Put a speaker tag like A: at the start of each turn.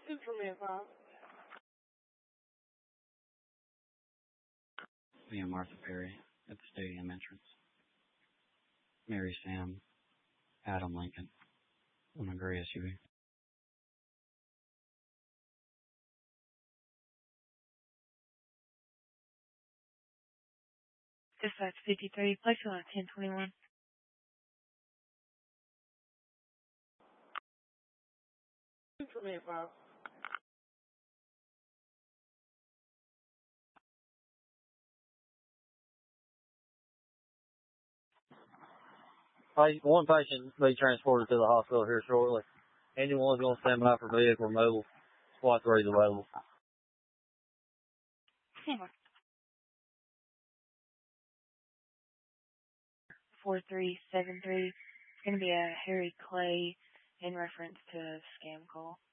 A: Me and Martha Perry at the stadium entrance. Mary Sam, Adam Lincoln on a gray SUV.
B: Dispatch 53, place on 1021.
C: One patient be transported to the hospital here shortly. Anyone's going to stand by for vehicle removal. SWAT 3 is available.
B: 4373. It's going to be a Harry Clay in reference to a scam call.